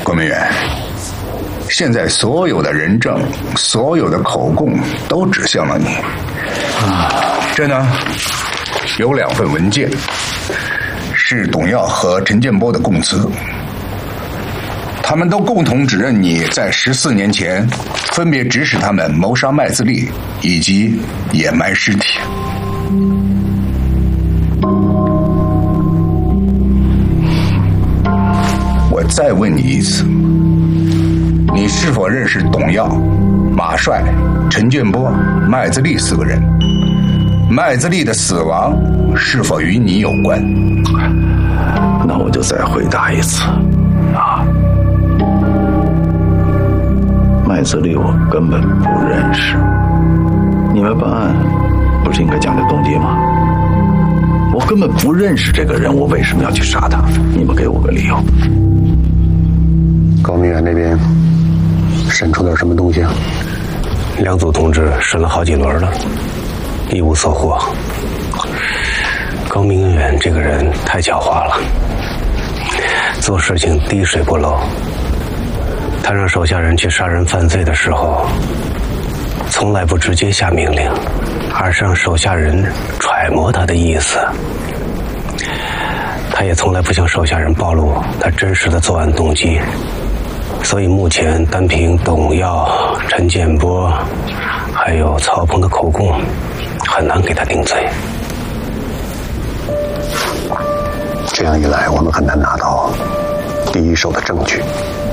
郭明远，现在所有的人证、所有的口供都指向了你。这呢，有2份文件，是董耀和陈建波的供词。他们都共同指认你在14年前分别指使他们谋杀麦自立以及掩埋尸体。我再问你一次，你是否认识董耀、马帅、陈建波、麦自立4个人？麦自立的死亡是否与你有关？ 那我就再回答一次啊，麦自立我根本不认识。你们办案不是应该讲究动机吗？我根本不认识这个人，我为什么要去杀他？你们给我个理由。 高明远那边审出点什么东西啊？ 梁组同志审了好几轮了，一无所获。高明远这个人太狡猾了，做事情滴水不漏。他让手下人去杀人犯罪的时候，从来不直接下命令，而是让手下人揣摩他的意思。他也从来不向手下人暴露他真实的作案动机。所以目前单凭董耀、陈建波还有曹鹏的口供，很难给他定罪。 这样一来，我们很难拿到第一手的证据。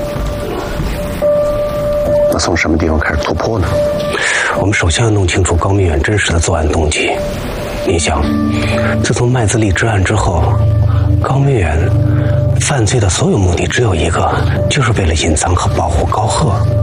那从什么地方开始突破呢？ 我们首先要弄清楚高明远真实的作案动机。你想，自从麦自立之案之后，高明远犯罪的所有目的只有一个，就是为了隐藏和保护高贺。